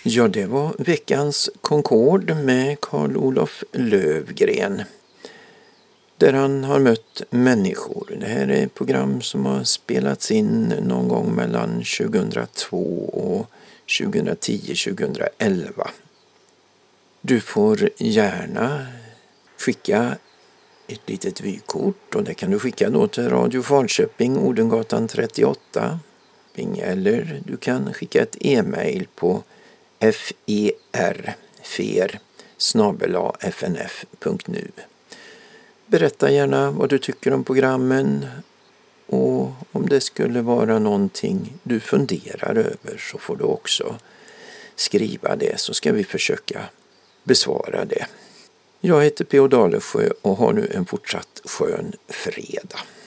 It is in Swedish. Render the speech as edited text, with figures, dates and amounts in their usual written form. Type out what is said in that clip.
Ja, det var veckans Concord med Carl-Olof Löfgren. Där han har mött människor. Det här är ett program som har spelats in någon gång mellan 2002 och 2010-2011. Du får gärna skicka ett litet vykort och det kan du skicka då till Radio Falköping, Odengatan 38. Eller du kan skicka ett e-mail på fer@fnf.nu. Berätta gärna vad du tycker om programmen och om det skulle vara någonting du funderar över så får du också skriva det så ska vi försöka besvara det. Jag heter P.O. Dalesjö och har nu en fortsatt skön fredag.